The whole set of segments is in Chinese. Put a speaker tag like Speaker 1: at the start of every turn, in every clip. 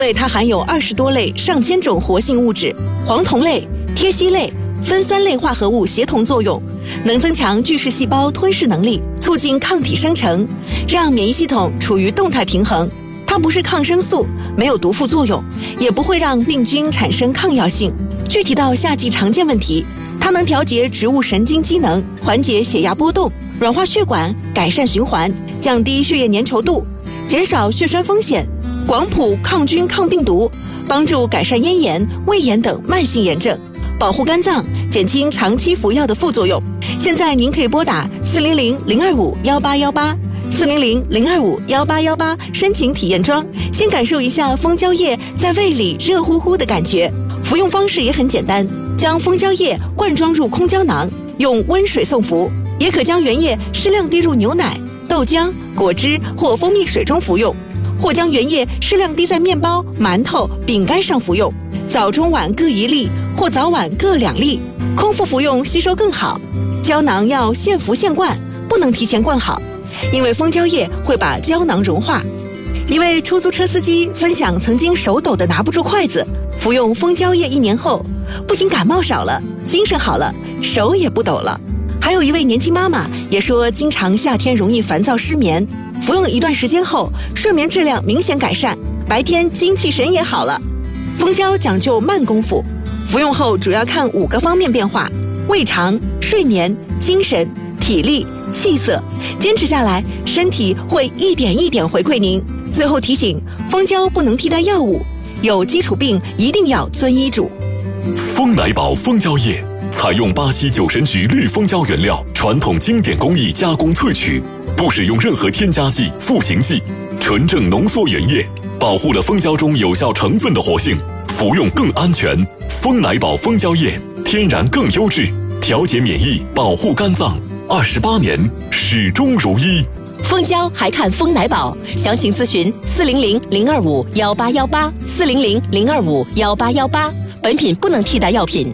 Speaker 1: 因为它含有20多类上千种活性物质，黄酮类、萜烯类、酚酸类化合物协同作用，能增强巨噬细胞吞噬能力，促进抗体生成，让免疫系统处于动态平衡。它不是抗生素，没有毒副作用，也不会让病菌产生抗药性。具体到夏季常见问题，它能调节植物神经机能，缓解血压波动，软化血管，改善循环，降低血液粘稠度，减少血栓风险，广谱抗菌抗病毒，帮助改善咽炎、胃炎等慢性炎症，保护肝脏，减轻长期服药的副作用。现在您可以拨打400-025-1818，400-025-1818申请体验装，先感受一下蜂胶液在胃里热乎乎的感觉。服用方式也很简单，将蜂胶液灌装入空胶囊，用温水送服，也可将原液适量滴入牛奶、豆浆、果汁或蜂蜜水中服用，或将原液适量滴在面包、馒头、饼干上服用，早中晚各1粒，或早晚各2粒，空腹服用吸收更好。胶囊要现服现灌，不能提前灌好，因为蜂胶液会把胶囊融化。一位出租车司机分享曾经手抖的拿不住筷子，服用蜂胶液1年后，不仅感冒少了，精神好了，手也不抖了。还有一位年轻妈妈也说，经常夏天容易烦躁失眠，服用一段时间后，睡眠质量明显改善，白天精气神也好了。蜂胶讲究慢功夫，服用后主要看5个方面变化：胃肠、睡眠、精神、体力、气色。坚持下来，身体会一点一点回馈您。最后提醒，蜂胶不能替代药物，有基础病一定要遵医嘱。
Speaker 2: 蜂奶宝蜂胶液采用巴西酒神菊绿蜂胶原料，传统经典工艺加工萃取，不使用任何添加剂、赋形剂，纯正浓缩原液，保护了蜂胶中有效成分的活性，服用更安全。蜂奶宝蜂胶液天然更优质，调节免疫，保护肝脏，28年始终如一。
Speaker 3: 蜂胶还看蜂奶宝，详情咨询400-025-1818，400-025-1818。本品不能替代药品。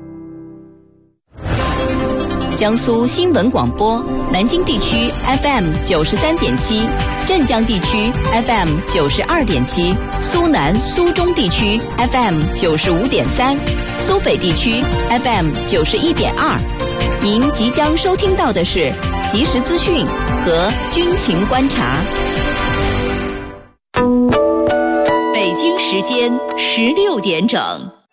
Speaker 3: 江苏新闻广播，南京地区 FM 93.7，镇江地区 FM 92.7，苏南苏中地区 FM 95.3，苏北地区 FM 91.2。您即将收听到的是即时资讯和军情观察。北京时间16点整。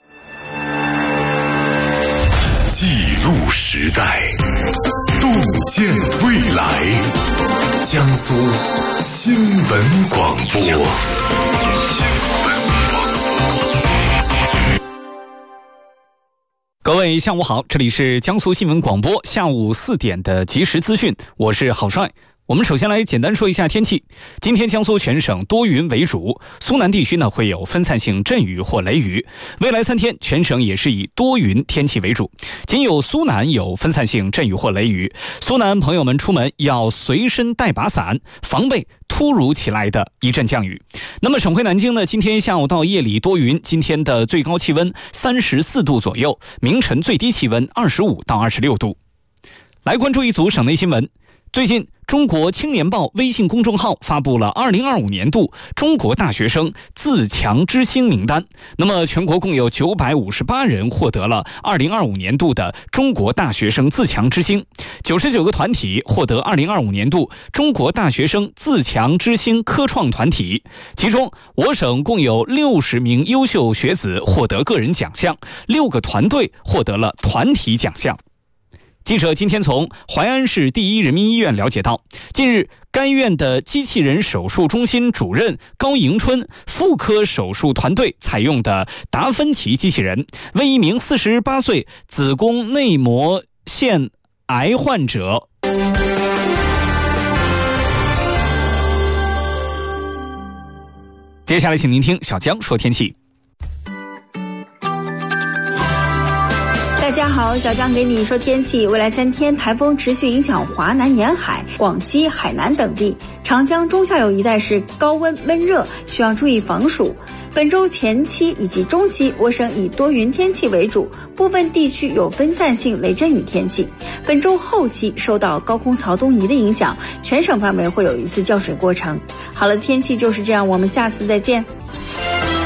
Speaker 2: 记录时代，洞见未来。江苏新闻广播。
Speaker 4: 各位下午好，这里是江苏新闻广播下午4点的即时资讯，我是郝帅。我们首先来简单说一下天气。今天江苏全省多云为主，苏南地区呢会有分散性阵雨或雷雨。未来3天全省也是以多云天气为主，仅有苏南有分散性阵雨或雷雨。苏南朋友们出门要随身带把伞，防备突如其来的一阵降雨。那么省会南京呢，今天下午到夜里多云，今天的最高气温34度左右，明晨最低气温25到26度。来关注一组省内新闻。最近中国青年报微信公众号发布了2025年度中国大学生自强之星名单。那么全国共有958人获得了2025年度的中国大学生自强之星，99个团体获得2025年度中国大学生自强之星科创团体。其中我省共有60名优秀学子获得个人奖项，6个团队获得了团体奖项。记者今天从淮安市第一人民医院了解到，近日该院的机器人手术中心主任高迎春妇科手术团队采用的达芬奇机器人，为一名48岁子宫内膜腺癌患者接下来请您听小江说天气。
Speaker 5: 大家好，小张给你说天气。未来3天，台风持续影响华南沿海、广西、海南等地，长江中下游一带是高温闷热，需要注意防暑。本周前期以及中期，我省以多云天气为主，部分地区有分散性雷阵雨天气。本周后期受到高空槽东移的影响，全省范围会有一次降水过程。好了，天气就是这样，我们下次再见。